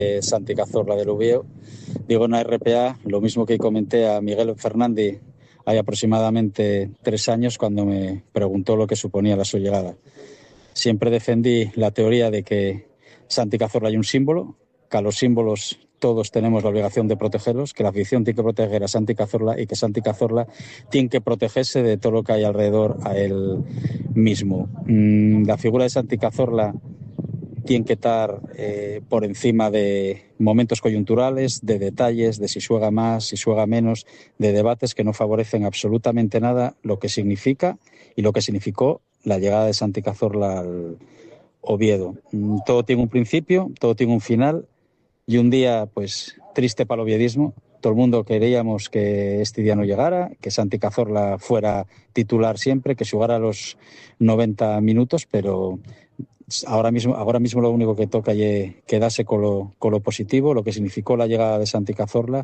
Santi Cazorla del Oviedo. Digo en la RPA lo mismo que comenté a Miguel Fernández hay aproximadamente 3 años cuando me preguntó lo que suponía la su llegada. Siempre defendí la teoría de que Santi Cazorla hay un símbolo, que a los símbolos todos tenemos la obligación de protegerlos, que la afición tiene que proteger a Santi Cazorla y que Santi Cazorla tiene que protegerse de todo lo que hay alrededor a él mismo. La figura de Santi Cazorla tiene que estar por encima de momentos coyunturales, de detalles, de si juega más, si juega menos, de debates que no favorecen absolutamente nada lo que significa y lo que significó la llegada de Santi Cazorla al Oviedo. Todo tiene un principio, todo tiene un final y un día, pues, triste para el oviedismo. Todo el mundo queríamos que este día no llegara, que Santi Cazorla fuera titular siempre, que jugara los 90 minutos, pero ahora mismo lo único que toca es quedarse con lo positivo, lo que significó la llegada de Santi Cazorla,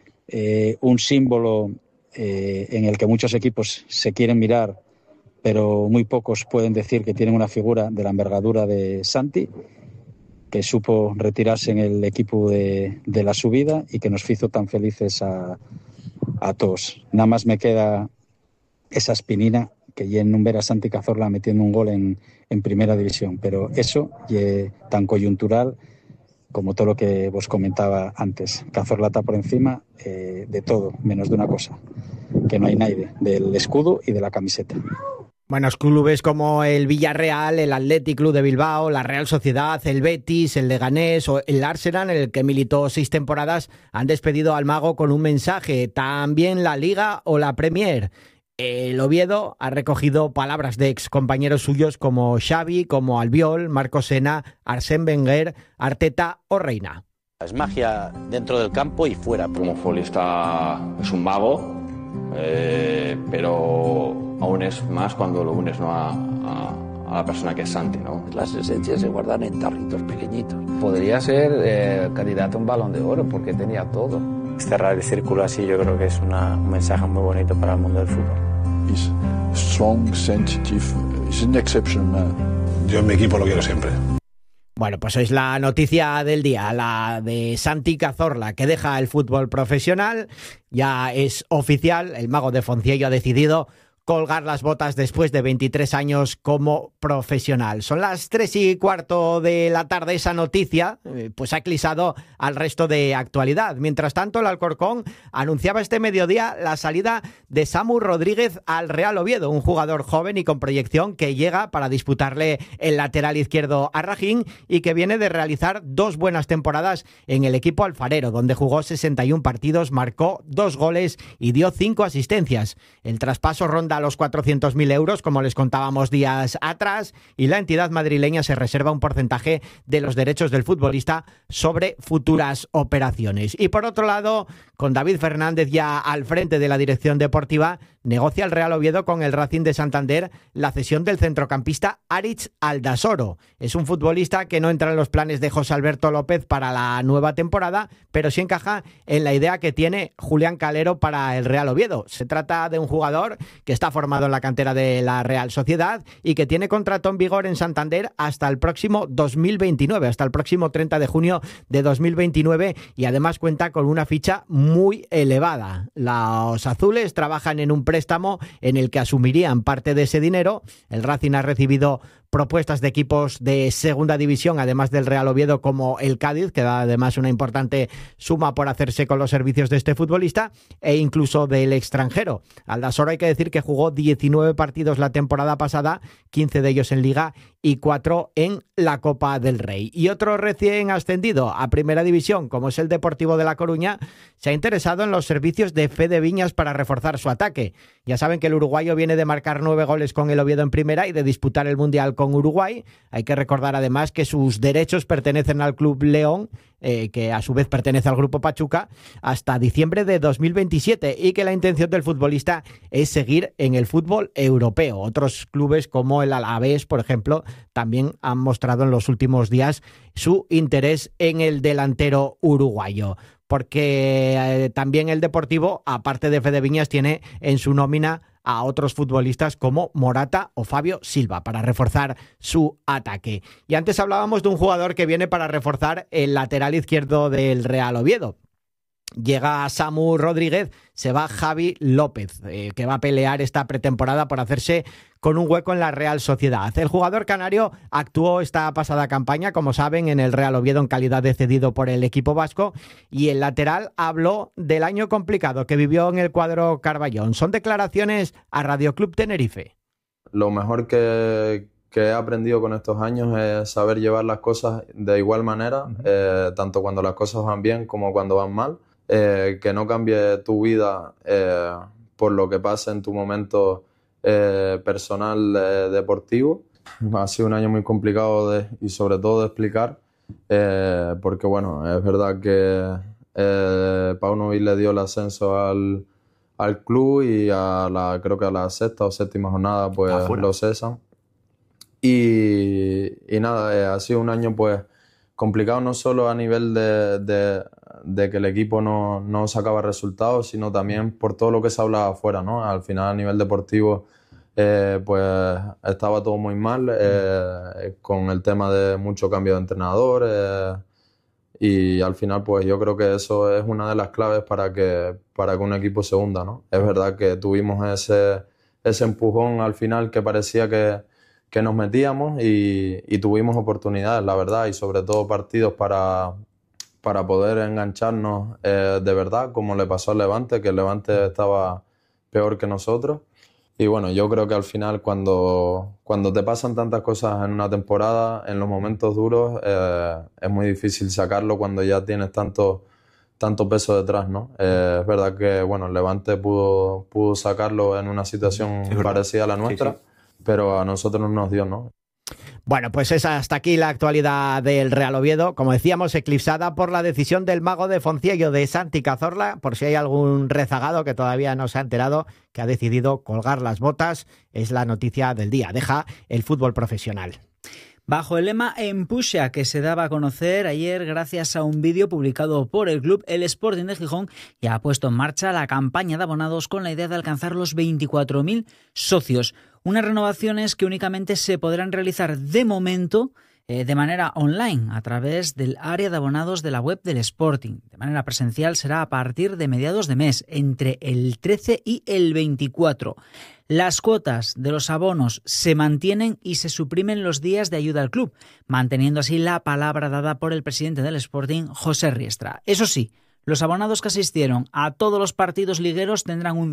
un símbolo en el que muchos equipos se quieren mirar, pero muy pocos pueden decir que tienen una figura de la envergadura de Santi, que supo retirarse en el equipo de la subida y que nos hizo tan felices a todos. Nada más me queda esa espinina que ya en ver a Santi Cazorla metiendo un gol en primera división, pero eso es tan coyuntural como todo lo que vos comentaba antes. Cazorla está por encima de todo, menos de una cosa, que no hay nadie, del escudo y de la camiseta. Buenos clubes como el Villarreal, el Athletic Club de Bilbao, la Real Sociedad, el Betis, el Leganés o el Arsenal, en el que militó 6 temporadas, han despedido al mago con un mensaje. También la Liga o la Premier. El Oviedo ha recogido palabras de ex compañeros suyos como Xavi, como Albiol, Marco Sena, Arsène Wenger, Arteta o Reina. Es magia dentro del campo y fuera. Como futbolista es un mago, pero aún es más cuando lo unes, ¿no?, a la persona que es Santi, ¿no? Las esencias se guardan en tarritos pequeñitos. Podría ser candidato a un Balón de Oro porque tenía todo. Cerrar el círculo así yo creo que es un mensaje muy bonito para el mundo del fútbol. He's strong, sensitive, he's an exceptional man. Yo en mi equipo lo quiero siempre. Bueno, pues es la noticia del día, la de Santi Cazorla, que deja el fútbol profesional. Ya es oficial, el mago de Fonciello ha decidido colgar las botas después de 23 años como profesional. Son las 3:15 de la tarde. Esa noticia pues ha eclipsado al resto de actualidad. Mientras tanto, el Alcorcón anunciaba este mediodía la salida de Samu Rodríguez al Real Oviedo, un jugador joven y con proyección que llega para disputarle el lateral izquierdo a Rajín y que viene de realizar 2 buenas temporadas en el equipo alfarero, donde jugó 61 partidos, marcó 2 goles y dio 5 asistencias. El traspaso ronda los 400.000 euros, como les contábamos días atrás, y la entidad madrileña se reserva un porcentaje de los derechos del futbolista sobre futuras operaciones. Y por otro lado, con David Fernández ya al frente de la dirección deportiva, negocia el Real Oviedo con el Racing de Santander la cesión del centrocampista Aritz Aldasoro. Es un futbolista que no entra en los planes de José Alberto López para la nueva temporada, pero sí encaja en la idea que tiene Julián Calero para el Real Oviedo. Se trata de un jugador que está formado en la cantera de la Real Sociedad y que tiene contrato en vigor en Santander hasta el próximo 2029, hasta el próximo 30 de junio de 2029, y además cuenta con una ficha muy elevada. Los azules trabajan en un préstamo en el que asumirían parte de ese dinero. El Racing ha recibido propuestas de equipos de segunda división, además del Real Oviedo, como el Cádiz, que da además una importante suma por hacerse con los servicios de este futbolista, e incluso del extranjero. Aldasoro, hay que decir que jugó 19 partidos la temporada pasada, 15 de ellos en Liga y 4 en la Copa del Rey. Y otro recién ascendido a Primera División, como es el Deportivo de La Coruña, se ha interesado en los servicios de Fede Viñas para reforzar su ataque. Ya saben que el uruguayo viene de marcar 9 goles con el Oviedo en Primera y de disputar el Mundial con Uruguay. Hay que recordar además que sus derechos pertenecen al Club León, que a su vez pertenece al Grupo Pachuca, hasta diciembre de 2027, y que la intención del futbolista es seguir en el fútbol europeo. Otros clubes como el Alavés, por ejemplo, también han mostrado en los últimos días su interés en el delantero uruguayo, porque también el Deportivo, aparte de Fede Viñas, tiene en su nómina a otros futbolistas como Morata o Fabio Silva para reforzar su ataque. Y antes hablábamos de un jugador que viene para reforzar el lateral izquierdo del Real Oviedo. Llega Samu Rodríguez, se va Javi López, que va a pelear esta pretemporada por hacerse con un hueco en la Real Sociedad. El jugador canario actuó esta pasada campaña, como saben, en el Real Oviedo en calidad de cedido por el equipo vasco, y el lateral habló del año complicado que vivió en el cuadro Carballón. Son declaraciones a Radio Club Tenerife. Lo mejor que he aprendido con estos años es saber llevar las cosas de igual manera, tanto cuando las cosas van bien como cuando van mal. Que no cambie tu vida por lo que pasa en tu momento personal deportivo. Ha sido un año muy complicado y sobre todo de explicar, porque bueno, es verdad que Paunovic le dio el ascenso al club y creo que a la sexta o séptima jornada pues lo cesan. Y nada, ha sido un año pues complicado no solo a nivel de que el equipo no sacaba resultados, sino también por todo lo que se hablaba afuera, ¿no? Al final, a nivel deportivo, pues estaba todo muy mal, con el tema de mucho cambio de entrenador, y al final, pues yo creo que eso es una de las claves para que un equipo se hunda, ¿no? Es verdad que tuvimos ese empujón al final que parecía que nos metíamos y tuvimos oportunidades, la verdad, y sobre todo partidos para poder engancharnos de verdad, como le pasó al Levante, que el Levante estaba peor que nosotros. Y bueno, yo creo que al final cuando te pasan tantas cosas en una temporada, en los momentos duros, es muy difícil sacarlo cuando ya tienes tanto peso detrás, ¿no? Es verdad que bueno, el Levante pudo sacarlo en una situación parecida a la nuestra, sí. Pero a nosotros no nos dio, ¿no? Bueno, pues es hasta aquí la actualidad del Real Oviedo, como decíamos, eclipsada por la decisión del mago de Fonciello, de Santi Cazorla, por si hay algún rezagado que todavía no se ha enterado, que ha decidido colgar las botas. Es la noticia del día, deja el fútbol profesional. Bajo el lema Empuxa, que se daba a conocer ayer gracias a un vídeo publicado por el club, el Sporting de Gijón ya ha puesto en marcha la campaña de abonados con la idea de alcanzar los 24.000 socios. Unas renovaciones que únicamente se podrán realizar de momento de manera online a través del área de abonados de la web del Sporting. De manera presencial será a partir de mediados de mes, entre el 13 y el 24. Las cuotas de los abonos se mantienen y se suprimen los días de ayuda al club, manteniendo así la palabra dada por el presidente del Sporting, José Riestra. Eso sí, los abonados que asistieron a todos los partidos ligueros tendrán un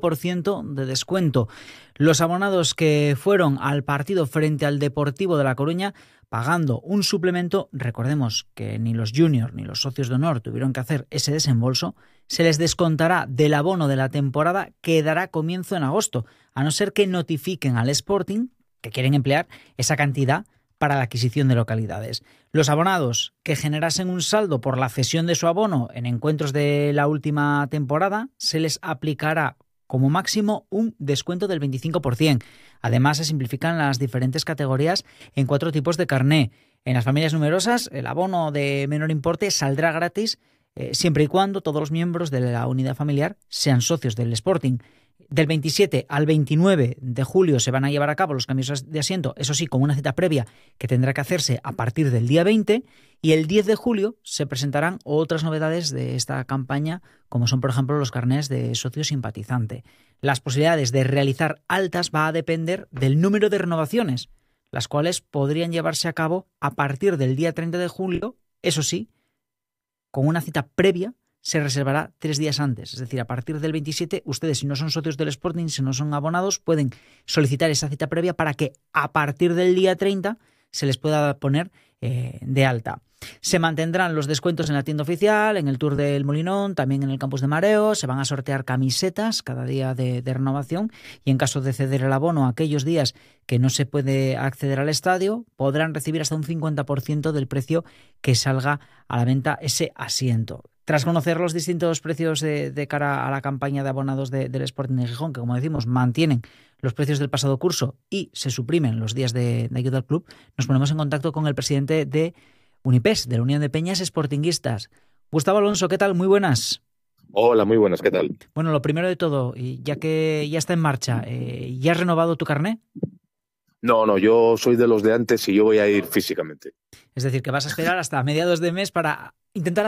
5% de descuento. Los abonados que fueron al partido frente al Deportivo de La Coruña pagando un suplemento, recordemos que ni los juniors ni los socios de honor tuvieron que hacer ese desembolso, se les descontará del abono de la temporada que dará comienzo en agosto, a no ser que notifiquen al Sporting que quieren emplear esa cantidad para la adquisición de localidades. Los abonados que generasen un saldo por la cesión de su abono en encuentros de la última temporada, se les aplicará como máximo un descuento del 25%. Además, se simplifican las diferentes categorías en 4 tipos de carné. En las familias numerosas, el abono de menor importe saldrá gratis siempre y cuando todos los miembros de la unidad familiar sean socios del Sporting. Del 27 al 29 de julio se van a llevar a cabo los cambios de asiento, eso sí, con una cita previa que tendrá que hacerse a partir del día 20, y el 10 de julio se presentarán otras novedades de esta campaña, como son, por ejemplo, los carnés de socio simpatizante. Las posibilidades de realizar altas va a depender del número de renovaciones, las cuales podrían llevarse a cabo a partir del día 30 de julio, eso sí, con una cita previa. Se reservará 3 días antes, es decir, a partir del 27, ustedes, si no son socios del Sporting, si no son abonados, pueden solicitar esa cita previa para que a partir del día 30 se les pueda poner de alta. Se mantendrán los descuentos en la tienda oficial, en el Tour del Molinón, también en el Campus de Mareo. Se van a sortear camisetas cada día de renovación, y en caso de ceder el abono aquellos días que no se puede acceder al estadio, podrán recibir hasta un 50% del precio que salga a la venta ese asiento. Tras conocer los distintos precios de cara a la campaña de abonados del Sporting de Gijón, que como decimos mantienen los precios del pasado curso y se suprimen los días de ayuda al club, nos ponemos en contacto con el presidente de Unipes, de la Unión de Peñas Sportinguistas. Gustavo Alonso, ¿qué tal? Muy buenas. Hola, muy buenas, ¿qué tal? Bueno, lo primero de todo, ya que ya está en marcha, ¿ya has renovado tu carné? No, yo soy de los de antes y yo voy a ir físicamente. Es decir, que vas a esperar hasta mediados de mes para intentar